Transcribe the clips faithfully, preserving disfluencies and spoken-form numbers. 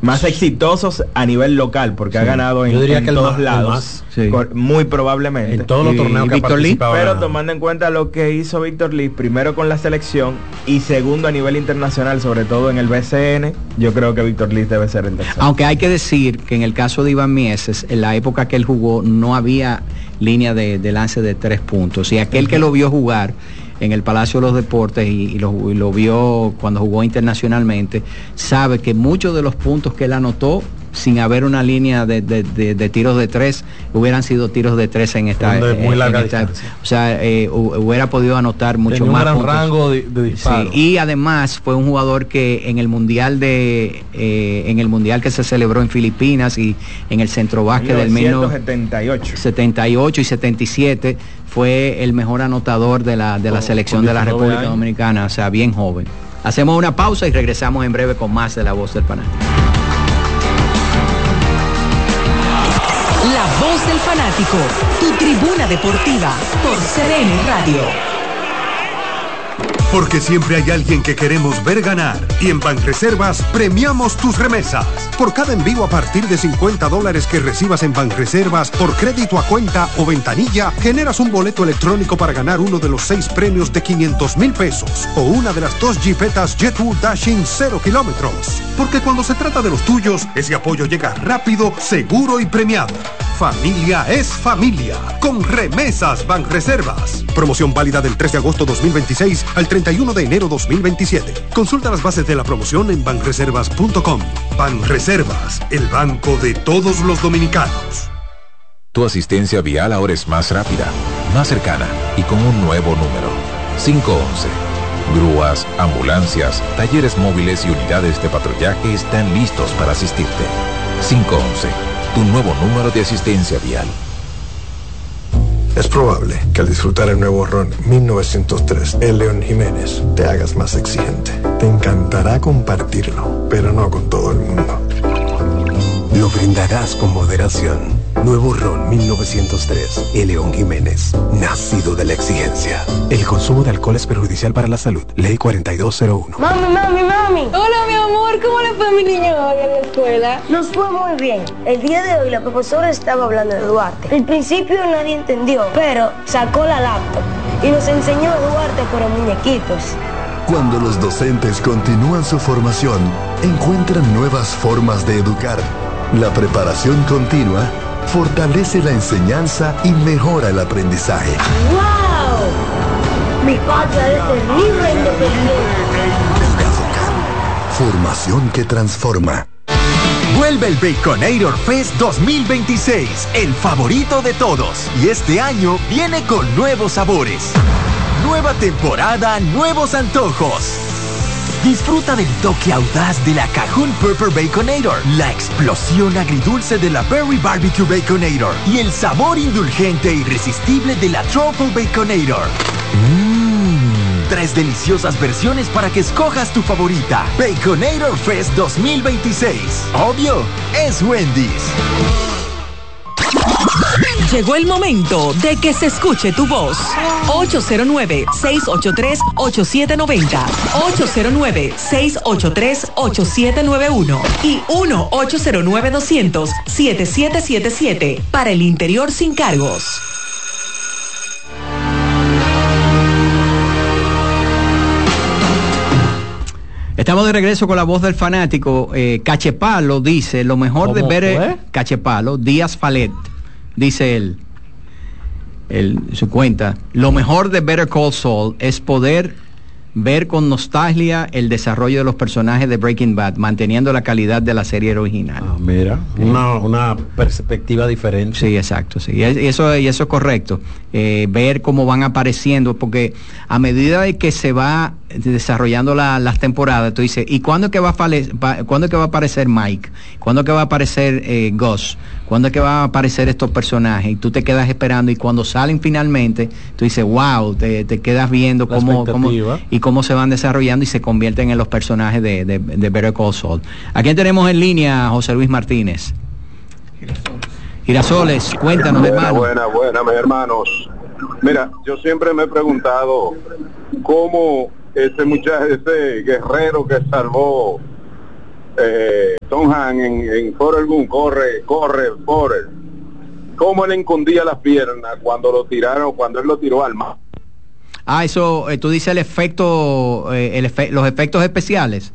más exitosos a nivel local, porque sí. ha ganado en, en todos más, lados, más, sí. muy probablemente. En todos los torneos que ha participado. Pero tomando en cuenta lo que hizo Víctor Liz, primero con la selección y segundo a nivel internacional, sobre todo en el B C N, yo creo que Víctor Liz debe ser el tercero. Aunque hay que decir que en el caso de Iván Mieses, en la época que él jugó, no había línea de, de lance de tres puntos. Y aquel uh-huh. que lo vio jugar en el Palacio de los Deportes y, y, lo, y lo vio cuando jugó internacionalmente, sabe que muchos de los puntos que él anotó sin haber una línea de, de, de, de tiros de tres, hubieran sido tiros de tres en esta, de muy larga en esta distancia. O sea, eh, hubiera podido anotar mucho Tenía más un gran puntos. rango de, de disparo. Sí, y además fue un jugador que en el mundial de eh, en el mundial que se celebró en Filipinas y en el centro básquet del mil novecientos setenta y ocho setenta y ocho y setenta y siete fue el mejor anotador de la de la oh, selección de la República años. Dominicana, o sea, bien joven. Hacemos una pausa y regresamos en breve con más de La Voz del Fanático. La Voz del Fanático, tu tribuna deportiva por C D N Radio. Porque siempre hay alguien que queremos ver ganar. Y en Banreservas premiamos tus remesas. Por cada envío a partir de cincuenta dólares que recibas en Banreservas por crédito a cuenta o ventanilla, generas un boleto electrónico para ganar uno de los seis premios de quinientos mil pesos o una de las dos jipetas Jet-two Dashing cero kilómetros. Porque cuando se trata de los tuyos, ese apoyo llega rápido, seguro y premiado. Familia es familia. Con Remesas Banreservas. Promoción válida del tres de agosto dos mil veintiséis al treinta y uno de enero dos mil veintisiete. Consulta las bases de la promoción en banreservas punto com. Banreservas, el banco de todos los dominicanos. Tu asistencia vial ahora es más rápida, más cercana y con un nuevo número. cinco once. Grúas, ambulancias, talleres móviles y unidades de patrullaje están listos para asistirte. cinco once. Tu nuevo número de asistencia vial. Es probable que al disfrutar el nuevo ron mil novecientos tres, el León Jiménez, te hagas más exigente. Te encantará compartirlo, pero no con todo el mundo. Lo brindarás con moderación. Nuevo ron mil novecientos tres, el León Jiménez, nacido de la exigencia. El consumo de alcohol es perjudicial para la salud. Ley cuarenta y dos cero uno. Mami, mami, mami. Hola, mi amor. ¿Cómo le fue a mi niño hoy en la escuela? Nos fue muy bien. El día de hoy la profesora estaba hablando de Duarte. Al principio nadie entendió, pero sacó la laptop y nos enseñó a Duarte por muñequitos. Cuando los docentes continúan su formación, encuentran nuevas formas de educar. La preparación continua fortalece la enseñanza y mejora el aprendizaje. ¡Wow! Mi patria es terrible e independiente. Formación que transforma. Vuelve el Baconator Fest dos mil veintiséis, el favorito de todos. Y este año viene con nuevos sabores. Nueva temporada, nuevos antojos. Disfruta del toque audaz de la Cajun Pepper Baconator, la explosión agridulce de la Berry Barbecue Baconator y el sabor indulgente e irresistible de la Truffle Baconator. Mmm, tres deliciosas versiones para que escojas tu favorita. Baconator Fest dos mil veintiséis. Obvio, es Wendy's. Llegó el momento de que se escuche tu voz. ocho cero nueve, seis ocho tres, ocho siete nueve cero, ocho cero nueve, seis ocho tres, ocho siete nueve uno y uno ocho cero nueve, doscientos, setenta y siete setenta y siete para el interior sin cargos. Estamos de regreso con La Voz del Fanático. eh, Cachepalo dice, lo mejor de ver fue? Cachepalo, Díaz Falet, dice él, él, su cuenta, lo mejor de Better Call Saul es poder ver con nostalgia el desarrollo de los personajes de Breaking Bad, manteniendo la calidad de la serie original. Ah, mira, una, una perspectiva diferente. Sí, exacto, sí, y eso, y eso es correcto. Eh, ver cómo van apareciendo, porque a medida de que se va desarrollando la, las temporadas, tú dices, ¿y cuándo es que va a, fale, pa, ¿cuándo es que va a aparecer Mike? ¿Cuándo es que va a aparecer eh, Gus? ¿Cuándo es que van a aparecer estos personajes? Y tú te quedas esperando, y cuando salen finalmente, tú dices, wow, te, te quedas viendo cómo, cómo y cómo se van desarrollando y se convierten en los personajes de, de, de Better Call Saul. ¿A quién tenemos en línea, José Luis Martínez? Girasoles, cuéntanos, buena, hermano. Buena, buena, mis hermanos. Mira, yo siempre me he preguntado cómo ese muchacho, ese guerrero que salvó eh, Tom Hanks en, en Forrest Gump, corre, corre, Forrest. Cómo él encondía las piernas cuando lo tiraron, cuando él lo tiró al mar. Ah, eso, eh, tú dices el efecto, eh, el efe los efectos especiales.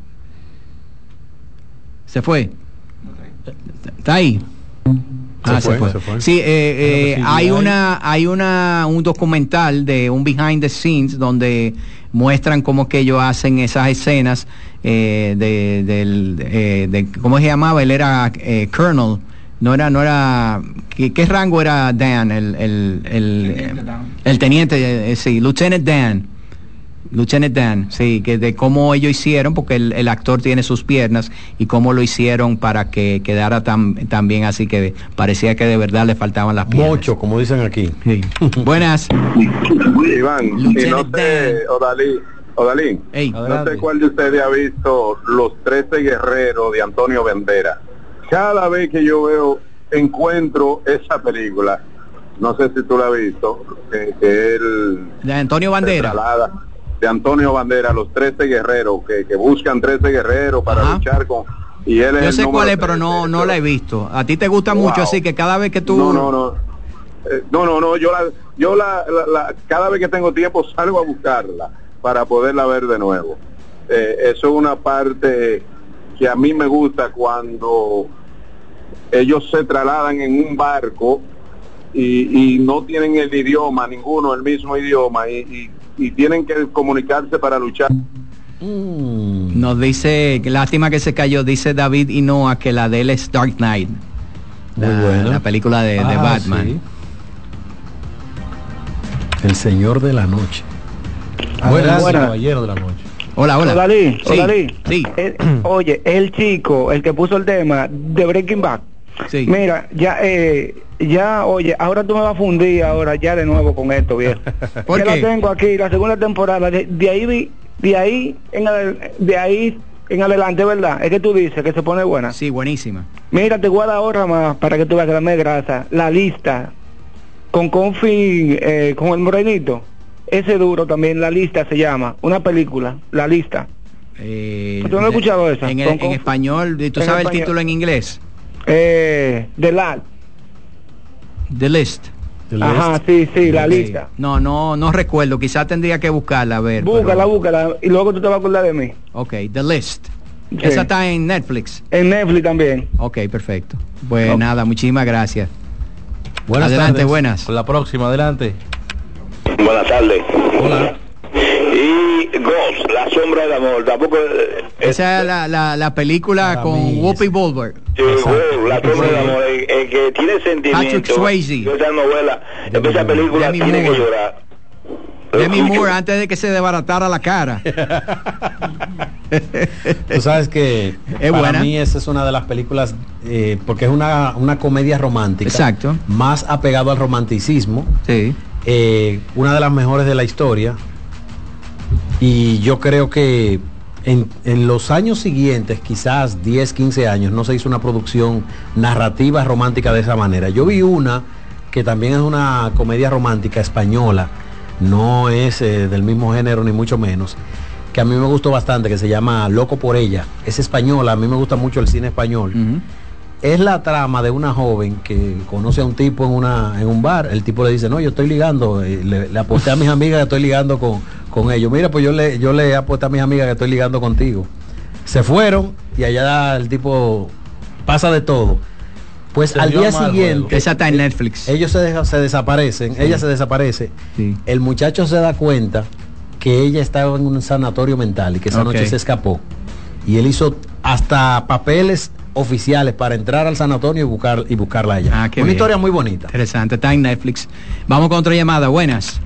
¿Se fue? ¿Está ahí? Ah, se, se, fue, fue. se fue. Sí, eh, eh, hay una, hay una, un documental de un behind the scenes donde muestran cómo que ellos hacen esas escenas eh, de, del, eh, de, ¿cómo se llamaba? Él era eh, Colonel. No era, no era, ¿qué, qué rango era Dan? El, el, el, teniente, Dan. el teniente, eh, sí, Lieutenant Dan. Lieutenant Dan, sí, que de cómo ellos hicieron, porque el, el actor tiene sus piernas, y cómo lo hicieron para que quedara tan, tan bien, así que parecía que de verdad le faltaban las piernas. Mocho, como dicen aquí. Sí. Buenas. Iván, y no sé, Odalí, Odalí, hey, no sé cuál de ustedes ha visto Los trece Guerreros de Antonio Banderas. Cada vez que yo veo, encuentro esa película, no sé si tú la has visto, que, que él... De Antonio Banderas. De Antonio Banderas, Los trece Guerreros, que, que buscan trece guerreros para Ajá. luchar con... Y él yo es sé el cuál es, trece, pero no no pero, la he visto. A ti te gusta wow. mucho, así que cada vez que tú... No, no, no. Eh, no, no, no, yo la... Yo la, la, la cada vez que tengo tiempo salgo a buscarla para poderla ver de nuevo. Eh, eso es una parte que a mí me gusta cuando ellos se trasladan en un barco y, y no tienen el idioma, ninguno el mismo idioma, y, y, y tienen que comunicarse para luchar. Mm. Nos dice, qué lástima que se cayó, dice David Hinoa que la de él es Dark Knight. Muy la, bueno. La película de, ah, de Batman. Sí. El Señor de la Noche. Buenas, Buenas. Caballero de la Noche. Hola, hola. Odalí, sí, Odalí. Sí. El, oye, el chico, el que puso el tema de Breaking Bad. Sí. Mira, ya, eh, ya, oye, ahora tú me vas a fundir ahora ya de nuevo con esto, viejo. ¿Por ya qué? la tengo aquí, la segunda temporada. De, de ahí, de ahí, en adel, de ahí en adelante, ¿verdad? Es que tú dices que se pone buena. Sí, buenísima. Mira, te voy a dar ahora más para que tú veas que dame grasa. La Lista con Confi, eh, con el morenito. Ese duro también, La Lista se llama, una película, La Lista. Eh, ¿Tú no has escuchado eso? En, el, en español, ¿tú sabes el título en inglés? Eh, The Last. The List. The Ajá, list. sí, sí, La okay. Lista. No, no, no recuerdo, quizás tendría que buscarla, a ver. Búscala, pero... búscala, y luego tú te vas a acordar de mí. Ok, The List. Sí. Esa está en Netflix. En Netflix también. Ok, perfecto. Pues okay. nada, muchísimas gracias. Buenas adelante, tardes. Buenas. Con la próxima, adelante. Buenas tardes. Hola. Y Ghost, La Sombra del Amor, tampoco... Esa es la, la, la película Para con mí, Whoopi Goldberg. Sí, wow, La Sombra del Amor, el, el que tiene sentimiento. Patrick Swayze. Esa novela, Demi esa película Demi tiene Moore. que llorar. Demi Moore antes de que se desbaratara la cara. Tú sabes que es para buena. mí esa es una de las películas eh, porque es una, una comedia romántica. Exacto. Más apegado al romanticismo. Sí. Eh, una de las mejores de la historia. Y yo creo que en, en los años siguientes, quizás diez, quince años, no se hizo una producción narrativa romántica de esa manera. Yo vi una que también es una comedia romántica española, no es eh, del mismo género ni mucho menos, que a mí me gustó bastante, que se llama Loco por ella. Es española, a mí me gusta mucho el cine español. Uh-huh. Es la trama de una joven que conoce a un tipo en una en un bar. El tipo le dice, no, yo estoy ligando, eh, le, le aposté a mis amigas que estoy ligando con, con ellos. Mira, pues yo le yo le aposté a mis amigas que estoy ligando contigo. Se fueron y allá el tipo pasa de todo. Pues se al día siguiente... Esa está en Netflix. Ellos se, deja, se desaparecen, sí. ella se desaparece. Sí. El muchacho se da cuenta que ella estaba en un sanatorio mental y que esa okay. noche se escapó. Y él hizo hasta papeles oficiales para entrar al sanatorio y buscar y buscarla a ella. Ah, una bien. Historia muy bonita. Interesante, está en Netflix. Vamos con otra llamada, buenas.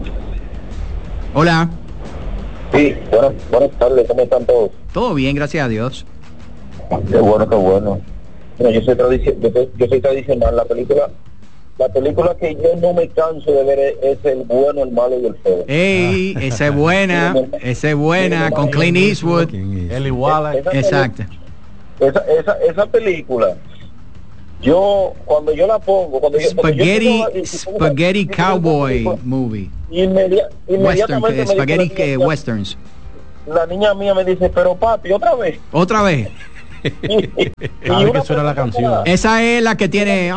Hola. Sí, buenas, buenas tardes, ¿cómo están todos? Todo bien, gracias a Dios. Qué bueno, qué bueno. Mira, yo soy, tradici yo, soy, yo soy tradicional, la película la película que yo no me canso de ver es, es El Bueno, el Malo y el Feo. Ey, ah. esa es buena, esa es buena, con Clint Eastwood. El igual. Exacto. Esa, esa, esa película, yo, cuando yo la pongo, cuando yo, Spaghetti, cuando yo Spaghetti la, Cowboy película, movie. Inmedia, inmediatamente Western, Spaghetti que Westerns. La niña mía me dice, pero papi, otra vez. Otra vez. A ver que suena la canción. Esa es la que tiene.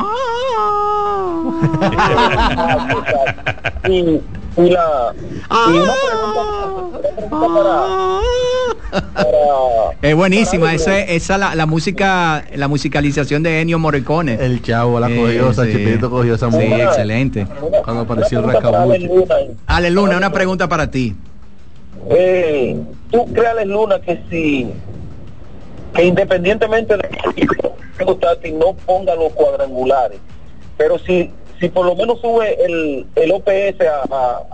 y, y la y una pregunta, una pregunta para, para es buenísima, para esa, esa la, la música, la musicalización de Ennio Morricone. El chavo la cogió, eh, Chipito sí. cogió esa Sí, música. excelente. Cuando apareció el rascabuche. Ale Luna, una pregunta para ti. Eh, tú creas, Luna, que si que independientemente de que no ponga los cuadrangulares, pero si si por lo menos sube el, el O P S a, a